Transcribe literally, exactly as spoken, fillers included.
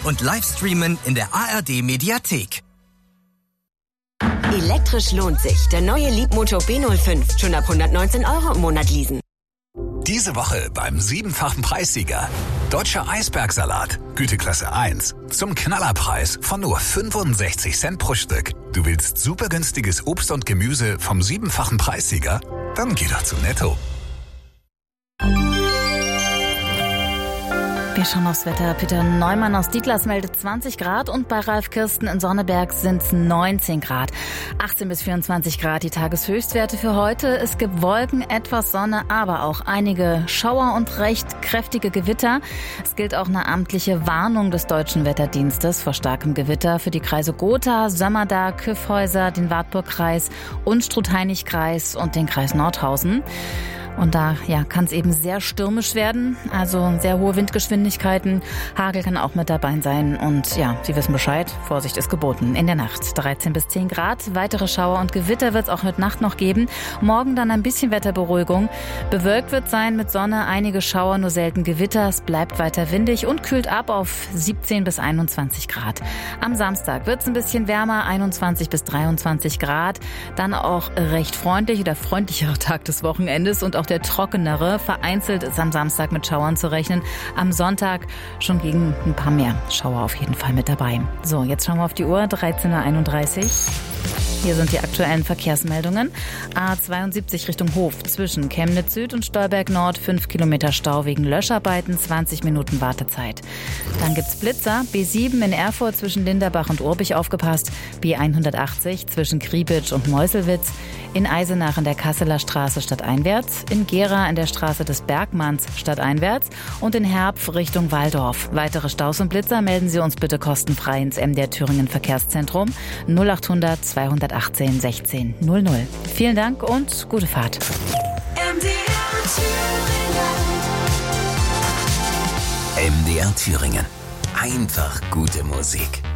und Livestreamen in der A R D Mediathek. Elektrisch lohnt sich. Der neue Leapmotor B null fünf. Schon ab hundertneunzehn Euro im Monat leasen. Diese Woche beim siebenfachen Preissieger. Deutscher Eisbergsalat, Güteklasse eins. Zum Knallerpreis von nur fünfundsechzig Cent pro Stück. Du willst super günstiges Obst und Gemüse vom siebenfachen Preissieger? Dann geh doch zu Netto. Wir schauen aufs Wetter. Peter Neumann aus Dietlas meldet zwanzig Grad und bei Ralf Kirsten in Sonneberg sind es neunzehn Grad. achtzehn bis vierundzwanzig Grad die Tageshöchstwerte für heute. Es gibt Wolken, etwas Sonne, aber auch einige Schauer und recht kräftige Gewitter. Es gilt auch eine amtliche Warnung des Deutschen Wetterdienstes vor starkem Gewitter für die Kreise Gotha, Sömmerda, Kyffhäuser, den Wartburgkreis, Unstrut-Hainich-Kreis und den Kreis Nordhausen. Und da ja, kann es eben sehr stürmisch werden, also sehr hohe Windgeschwindigkeiten. Hagel kann auch mit dabei sein. Und ja, Sie wissen Bescheid, Vorsicht ist geboten. In der Nacht dreizehn bis zehn Grad. Weitere Schauer und Gewitter wird es auch heute Nacht noch geben. Morgen dann ein bisschen Wetterberuhigung. Bewölkt wird sein mit Sonne, einige Schauer, nur selten Gewitter. Es bleibt weiter windig und kühlt ab auf siebzehn bis einundzwanzig Grad. Am Samstag wird es ein bisschen wärmer, einundzwanzig bis dreiundzwanzig Grad. Dann auch recht freundlich oder freundlicherer Tag des Wochenendes und auch der trockenere. Vereinzelt ist am Samstag mit Schauern zu rechnen. Am Sonntag schon gegen ein paar mehr Schauer auf jeden Fall mit dabei. So, jetzt schauen wir auf die Uhr. dreizehn Uhr einunddreißig. Hier sind die aktuellen Verkehrsmeldungen. A zweiundsiebzig Richtung Hof zwischen Chemnitz Süd und Stolberg Nord. fünf Kilometer Stau wegen Löscharbeiten, zwanzig Minuten Wartezeit. Dann gibt's Blitzer. B sieben in Erfurt zwischen Linderbach und Urbich aufgepasst. B hundertachtzig zwischen Kriebitsch und Meuselwitz. In Eisenach in der Kasseler Straße stadteinwärts. In Gera in der Straße des Bergmanns stadteinwärts. Und in Herpf Richtung Walldorf. Weitere Staus und Blitzer melden Sie uns bitte kostenfrei ins M D R Thüringen Verkehrszentrum null achthundert zweihundertachtzehn sechzehn null null. Vielen Dank und gute Fahrt. M D R Thüringen. M D R Thüringen. Einfach gute Musik.